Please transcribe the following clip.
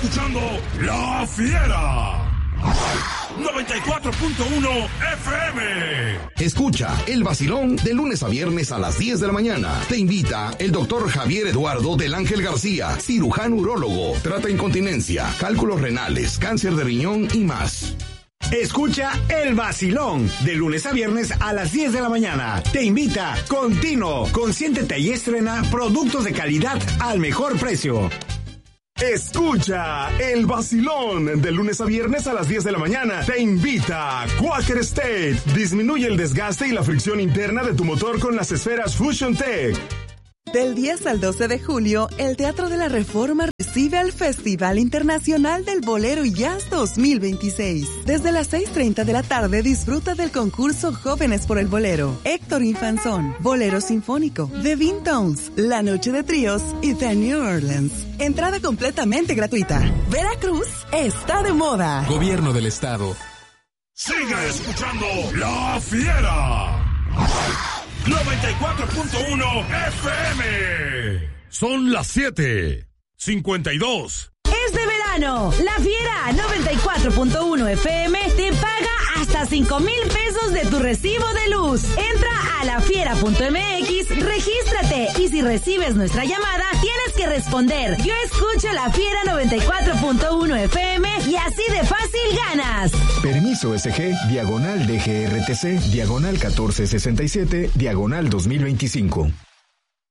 escuchando La Fiera. 94.1 FM. Escucha El Vacilón de lunes a viernes a las 10 de la mañana. Te invita el doctor Javier Eduardo del Ángel García, cirujano urólogo, trata incontinencia, cálculos renales, cáncer de riñón y más. Escucha El Vacilón de lunes a viernes a las 10 de la mañana. Te invita Continuo. Consiéntete y estrena productos de calidad al mejor precio. Escucha El Vacilón de lunes a viernes a las 10 de la mañana. Te invita Quaker State. Disminuye el desgaste y la fricción interna de tu motor con las esferas Fusion Tech. Del 10 al 12 de julio, el Teatro de la Reforma recibe al Festival Internacional del Bolero y Jazz 2026. Desde las 6:30 de la tarde disfruta del concurso Jóvenes por el Bolero, Héctor Infanzón, Bolero Sinfónico, The Vintones, La Noche de Tríos y The New Orleans. Entrada completamente gratuita. Veracruz está de moda. Gobierno del Estado. Sigue escuchando La Fiera. 94.1 FM. Son las 7:52. Es de verano. La Fiera 94.1 FM te paga hasta 5,000 pesos de tu recibo de luz. Entra a lafiera.mx, regístrate y si recibes nuestra llamada, tienes que responder: yo escucho La Fiera 94.1 FM y así de fácil ganas. Permiso SG, diagonal DGRTC, diagonal 1467, diagonal 2025.